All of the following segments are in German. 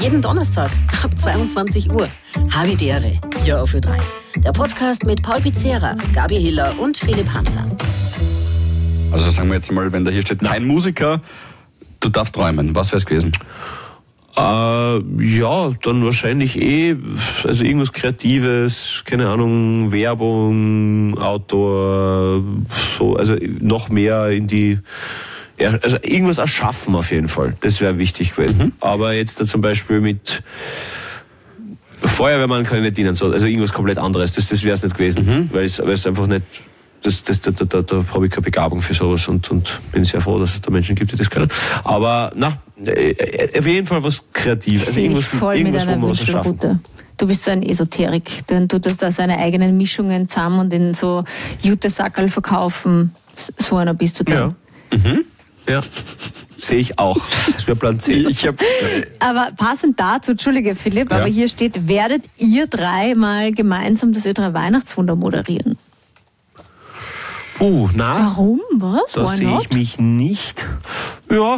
Jeden Donnerstag ab 22 Uhr. Havidere, hier auf Ö3. Der Podcast mit Paul Pizzera, Gabi Hiller und Philipp Hanser. Also sagen wir jetzt mal, wenn da hier steht, kein Musiker, du darfst träumen. Was wäre es gewesen? Ja, dann wahrscheinlich also irgendwas Kreatives, keine Ahnung, Werbung, Autor, so, also noch mehr in die, also irgendwas erschaffen auf jeden Fall. Das wäre wichtig gewesen. Aber jetzt da zum Beispiel mit Feuerwehrmann kann ich nicht dienen, also irgendwas komplett anderes, das wäre es nicht gewesen, weil es einfach nicht, da habe ich keine Begabung für sowas und bin sehr froh, dass es da Menschen gibt, die das können. Aber auf jeden Fall was Kreatives. Also irgendwas, voll irgendwas, mit einer Wünschelrute. Du bist so ein Esoterik. Du tust da seine eigenen Mischungen zusammen und in so Jute-Sackerl verkaufen. So einer bist du dann. Ja. Ja. Sehe ich auch. Das wäre Plan C. Aber passend dazu, Entschuldige Philipp, Ja. aber hier steht, werdet ihr drei mal gemeinsam das Ö3 Weihnachtswunder moderieren? Warum? Was? Da sehe ich mich nicht. Ja.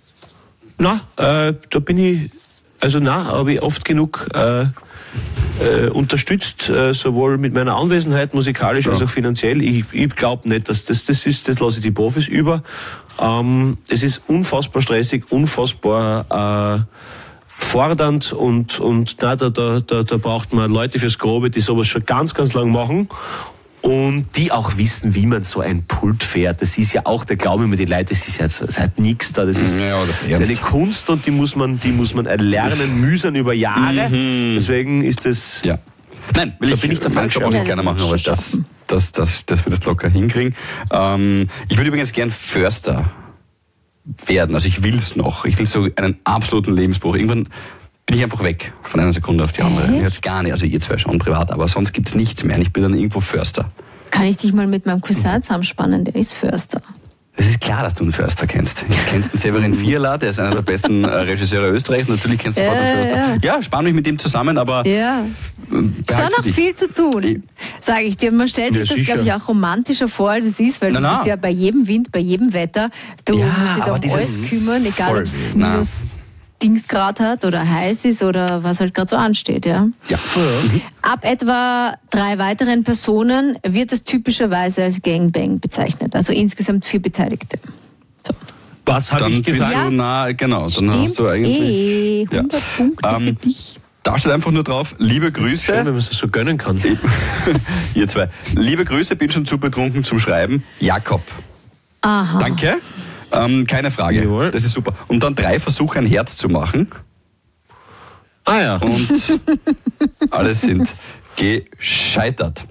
Da bin ich, habe ich oft genug unterstützt, sowohl mit meiner Anwesenheit musikalisch als auch finanziell. Ich glaube nicht, dass das ist, das lasse ich die Profis über. Es ist unfassbar stressig, unfassbar fordernd und da braucht man Leute fürs Grobe, die sowas schon ganz, ganz lang machen. Und die auch wissen, wie man so ein Pult fährt. Das ist ja auch, der Glaube mir die Leute, das ist ja seit nichts da. Das ist eine Kunst und die muss man erlernen, mühsam über Jahre. Deswegen ist das. Ja. Nein, bin ich der Falsche. Auch nicht gerne machen, aber dass wir das locker hinkriegen. Ich würde übrigens gern Förster werden. Also ich will es noch. Ich will so einen absoluten Lebensbruch. Irgendwann bin ich einfach weg von einer Sekunde auf die andere. Mir hört's gar nicht, also ihr zwei schon privat, aber sonst gibt's nichts mehr. Ich bin dann irgendwo Förster. Kann ich dich mal mit meinem Cousin zusammenspannen, der ist Förster. Es ist klar, dass du einen Förster kennst. Du kennst den Severin Fiala, der ist einer der besten Regisseure Österreichs. Natürlich kennst du sofort den Förster. Ja, spann mich mit ihm zusammen, aber schon noch viel zu tun, sage ich dir. Man stellt sich das, glaube ich, auch romantischer vor, als es ist, weil du bist ja bei jedem Wind, bei jedem Wetter, du musst dich da um alles kümmern, egal ob es minus Dingsgrad hat oder heiß ist oder was halt gerade so ansteht, ja. Ab etwa 3 weiteren Personen wird es typischerweise als Gangbang bezeichnet, also insgesamt 4 Beteiligte. So. Was habe ich gesagt? Bist du nah, genau. Dann hast du eigentlich 100 Punkte für dich. Da steht einfach nur drauf, liebe Grüße. Schön, wenn man es so gönnen kann. Ihr zwei. Liebe Grüße, bin schon zu betrunken zum Schreiben. Jakob. Aha. Danke. Keine Frage. Jawohl. Das ist super. Und dann 3 Versuche, ein Herz zu machen. Ja. Und alle sind gescheitert.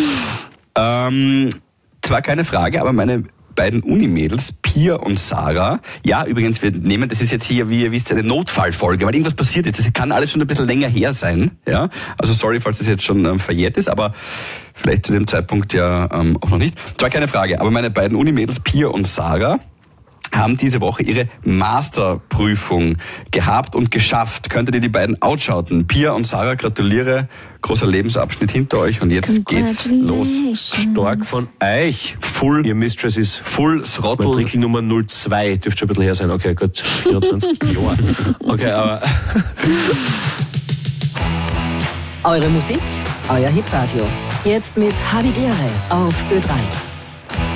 Zwar keine Frage, aber meine beiden Unimädels, Pia und Sarah, ja, übrigens, wir nehmen, das ist jetzt hier, wie ihr wisst, eine Notfallfolge, weil irgendwas passiert jetzt. Das kann alles schon ein bisschen länger her sein. Ja? Also sorry, falls das jetzt schon verjährt ist, aber vielleicht zu dem Zeitpunkt ja auch noch nicht. Zwar keine Frage, aber meine beiden Unimädels, Pia und Sarah, haben diese Woche ihre Masterprüfung gehabt und geschafft. Könntet ihr die beiden outshouten? Pia und Sarah, gratuliere. Großer Lebensabschnitt hinter euch und jetzt geht's los. Stark von euch. Ihr Mistress ist Full Throttle. Matrikelnummer 02. Dürfte schon ein bisschen her sein. Okay, gut. 24 Jahre. Okay, aber... Eure Musik, euer Hitradio. Jetzt mit Havidere auf Ö3.